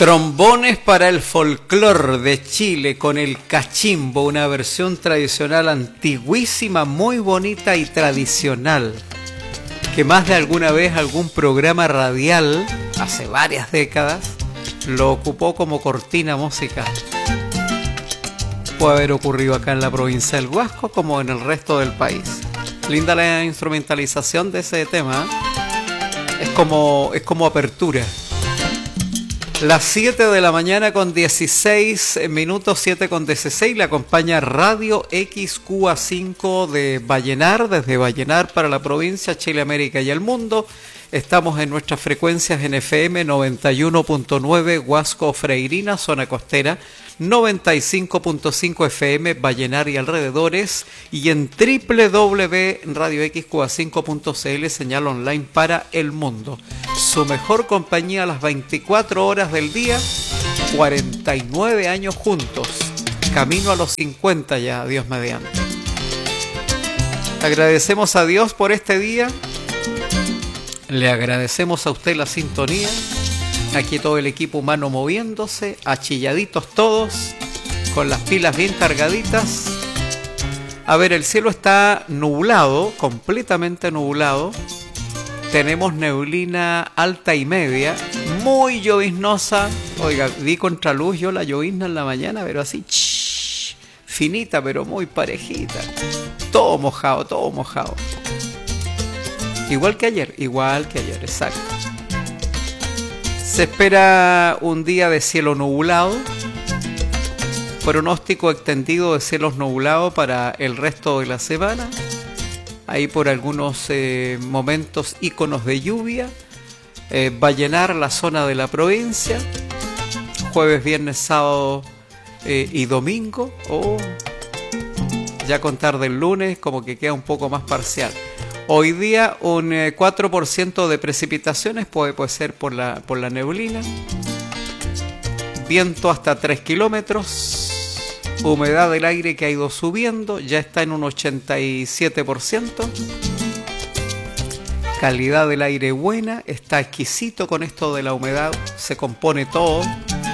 Trombones para el folclor de Chile con el cachimbo, una versión tradicional antiguísima, muy bonita y tradicional, que más de alguna vez algún programa radial, hace varias décadas, lo ocupó como cortina musical. Puede haber ocurrido acá en la provincia del Huasco como en el resto del país. Linda la instrumentalización de ese tema, es como apertura. Las 7 de la mañana con 16 minutos, 7 con 16, le acompaña Radio XQA5 de Vallenar, desde Vallenar para la provincia, Chile, América y el mundo. Estamos en nuestras frecuencias en FM 91.9 Huasco Freirina, zona costera, 95.5 FM Vallenar y alrededores, y en www.radioxqa5.cl, señal online para el mundo. Su mejor compañía a las 24 horas del día, 49 años juntos, camino a los 50 ya, Dios mediante. Agradecemos a Dios por este día. Le agradecemos a usted la sintonía. Aquí todo el equipo humano moviéndose, achilladitos todos, con las pilas bien cargaditas. A ver, el cielo está nublado, completamente nublado. Tenemos neblina alta y media, muy lloviznosa. Oiga, vi contraluz yo la llovizna en la mañana, pero así, finita, pero muy parejita. Todo mojado, todo mojado. Igual que ayer, exacto. Se espera un día de cielo nublado, pronóstico extendido de cielos nublados para el resto de la semana. Ahí por algunos momentos íconos de lluvia. Va a llenar la zona de la provincia, jueves, viernes, sábado y domingo. Ya contar del lunes como que queda un poco más parcial. Hoy día un 4% de precipitaciones, puede ser por la neblina. Viento hasta 3 kilómetros. Humedad del aire que ha ido subiendo, ya está en un 87%. Calidad del aire buena, está exquisito con esto de la humedad, se compone todo.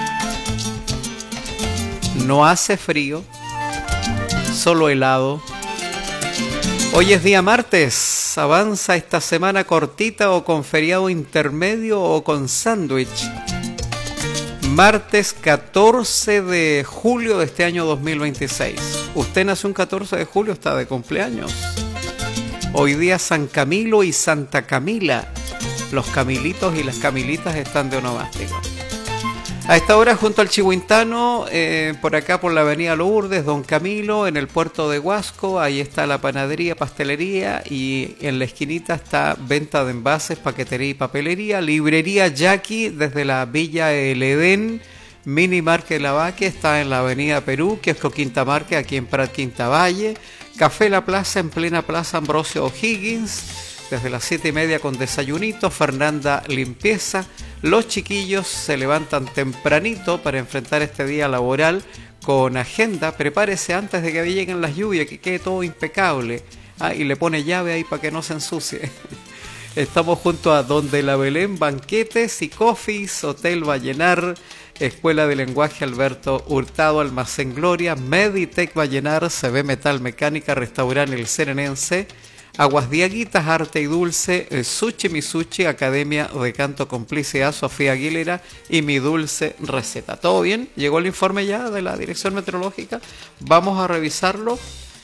No hace frío, solo helado. Hoy es día martes, avanza esta semana cortita o con feriado intermedio o con sándwich. Martes 14 de julio de este año 2026. Usted nació un 14 de julio, está de cumpleaños. Hoy día San Camilo y Santa Camila. Los Camilitos y las Camilitas están de onomástico. A esta hora junto al Chihuintano, por acá por la avenida Lourdes, Don Camilo, en el puerto de Huasco, ahí está la panadería, pastelería, y en la esquinita está venta de envases, paquetería y papelería, librería Jackie desde la Villa El Edén, Mini Market Lavaque, está en la avenida Perú, Kiosco Quinta Marque, aquí en Prat Quinta Valle, Café La Plaza en plena Plaza Ambrosio O'Higgins, desde las 7:30 con desayunito, Fernanda Limpieza. Los chiquillos se levantan tempranito para enfrentar este día laboral con agenda. Prepárese antes de que lleguen las lluvias, que quede todo impecable. Y le pone llave ahí para que no se ensucie. Estamos junto a Donde la Belén, Banquetes y Coffees, Hotel Vallenar, Escuela de Lenguaje Alberto Hurtado, Almacén Gloria, Meditec Vallenar, CB Metal Mecánica, Restaurante El Serenense, Aguas Diaguitas, Arte y Dulce, Sushi Misuchi, Academia de Canto Complicidad, Sofía Aguilera y Mi Dulce Receta. ¿Todo bien? ¿Llegó el informe ya de la Dirección Meteorológica? Vamos a revisarlo.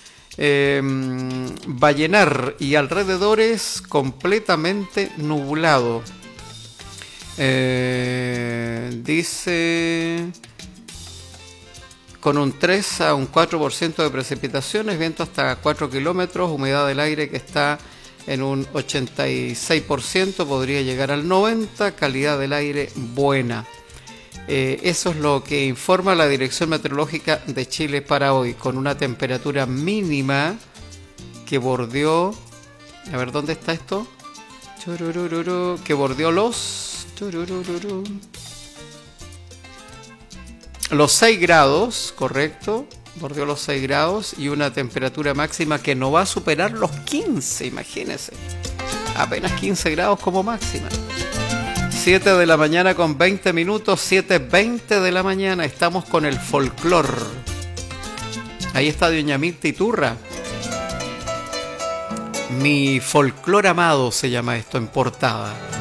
Vallenar y alrededores completamente nublado. Dice... con un 3 a un 4% de precipitaciones, viento hasta 4 kilómetros, humedad del aire que está en un 86%, podría llegar al 90%, calidad del aire buena. Eso es lo que informa la Dirección Meteorológica de Chile para hoy, con una temperatura mínima que bordeó... A ver, ¿dónde está esto? Que bordeó los 6 grados, correcto, bordeó los 6 grados y una temperatura máxima que no va a superar los 15, imagínense. Apenas 15 grados como máxima. 7 de la mañana con 20 minutos, 7:20 de la mañana, estamos con el folclor. Ahí está doña Mirta Iturra. Mi folclor amado se llama esto en portada.